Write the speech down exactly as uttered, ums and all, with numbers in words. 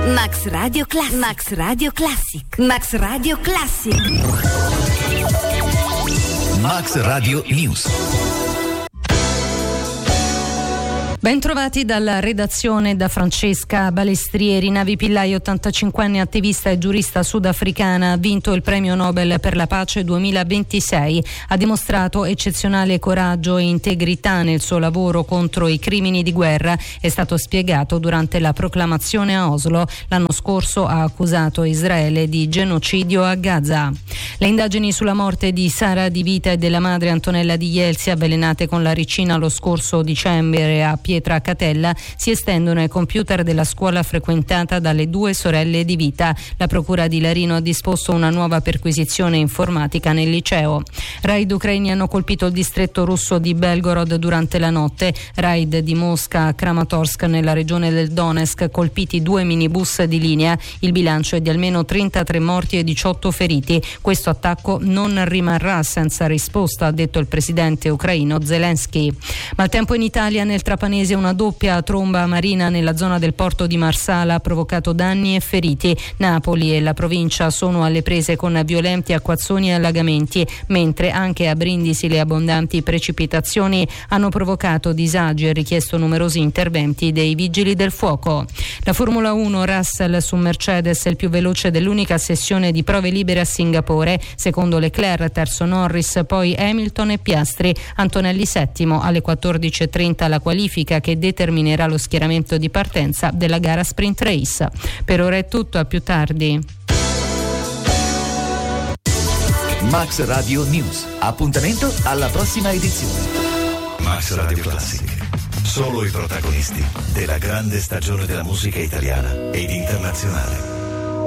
Max Radio Classic. Max Radio Classic. Max Radio Classic. Max Radio News. Bentrovati dalla redazione da Francesca Balestrieri. Navi Pillai, ottantacinquenne attivista e giurista sudafricana, ha vinto il premio Nobel per la pace duemilaventisei. Ha dimostrato eccezionale coraggio e integrità nel suo lavoro contro i crimini di guerra. È stato spiegato durante la proclamazione a Oslo. L'anno scorso ha accusato Israele di genocidio a Gaza. Le indagini sulla morte di Sara Di Vita e della madre Antonella Di Jelsi, avvelenate con la ricina lo scorso dicembre a Pietra Catella, si estendono ai computer della scuola frequentata dalle due sorelle Di Vita. La procura di Larino ha disposto una nuova perquisizione informatica nel liceo. Raid ucraini hanno colpito il distretto russo di Belgorod durante la notte. Raid di Mosca a Kramatorsk nella regione del Donetsk, colpiti due minibus di linea. Il bilancio è di almeno trentatré morti e diciotto feriti. Questo attacco non rimarrà senza risposta, ha detto il presidente ucraino Zelensky. Maltempo in Italia. Nel Trapanese una doppia tromba marina nella zona del porto di Marsala ha provocato danni e feriti. Napoli e la provincia sono alle prese con violenti acquazzoni e allagamenti, mentre anche a Brindisi le abbondanti precipitazioni hanno provocato disagi e richiesto numerosi interventi dei vigili del fuoco. La Formula uno, Russell su Mercedes è il più veloce dell'unica sessione di prove libere a Singapore, secondo Leclerc, terzo Norris, poi Hamilton e Piastri. Antonelli settimo. Alle quattordici e trenta la qualifica che determinerà lo schieramento di partenza della gara sprint race. Per ora è tutto, a più tardi. Max Radio News. Appuntamento alla prossima edizione. Max Radio Classic. Solo i protagonisti della grande stagione della musica italiana ed internazionale.